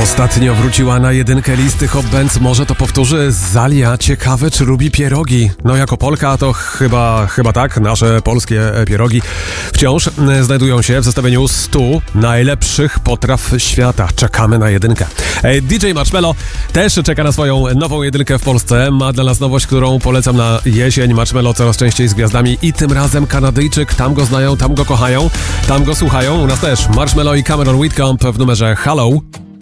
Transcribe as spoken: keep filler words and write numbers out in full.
Ostatnio wróciła na jedynkę listy Hot Bands. Może to powtórzy Zalia. Ciekawe, czy lubi pierogi. No jako Polka to chyba, chyba tak. Nasze polskie pierogi wciąż znajdują się w zestawieniu stu najlepszych potraw świata. Czekamy na jedynkę. D J Marshmello też czeka na swoją nową jedynkę w Polsce. Ma dla nas nowość, którą polecam na jesień. Marshmello coraz częściej z gwiazdami i tym razem Kanadyjczyk. Tam go znają, tam go kochają, tam go słuchają. U nas też Marshmello i Cameron Whitcomb w numerze Hello.